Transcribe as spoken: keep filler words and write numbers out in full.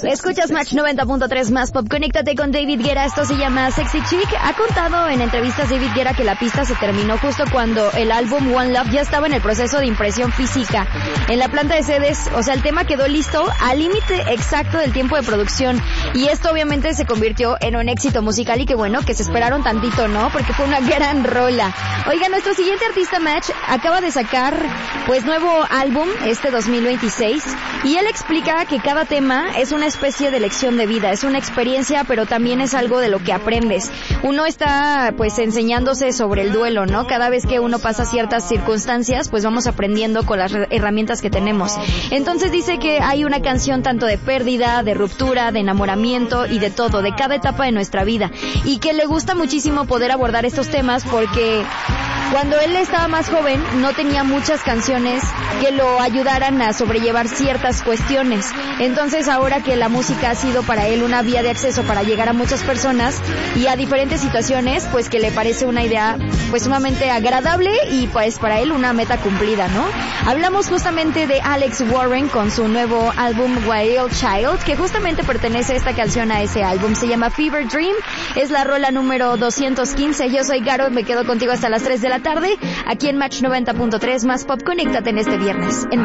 Escuchas Match noventa punto tres más Pop. Conéctate con David Guetta. Esto se llama Sexy Chick. Ha contado en entrevistas David Guetta que la pista se terminó justo cuando el álbum One Love ya estaba en el proceso de impresión física en la planta de sedes. O sea, el tema quedó listo al límite exacto del tiempo de producción. Y esto obviamente se convirtió en un éxito musical y que bueno, que se esperaron tantito, ¿no? Porque fue una gran rola. Oiga, nuestro siguiente artista Match acaba de sacar pues nuevo álbum este dos mil veintiséis y él explica que cada tema es una especie de lección de vida, es una experiencia, pero también es algo de lo que aprendes. Uno está pues enseñándose sobre el duelo, ¿no? Cada vez que uno pasa ciertas circunstancias, pues vamos aprendiendo con las herramientas que tenemos. Entonces dice que hay una canción tanto de pérdida, de ruptura, de enamoramiento y de todo, de cada etapa de nuestra vida, y que le gusta muchísimo poder abordar estos temas porque cuando él estaba más joven no tenía muchas canciones que lo ayudaran a sobrellevar ciertas cuestiones. Entonces ahora que la música ha sido para él una vía de acceso para llegar a muchas personas y a diferentes situaciones, pues que le parece una idea pues sumamente agradable y pues para él una meta cumplida, ¿no? Hablamos justamente de Alex Warren con su nuevo álbum Wild Child, que justamente pertenece esta canción a ese álbum. Se llama Fever Dream, es la rola número doscientos quince. Yo soy Garo, me quedo contigo hasta las tres de la tarde, aquí en Match noventa punto tres más Pop. Conéctate en este viernes en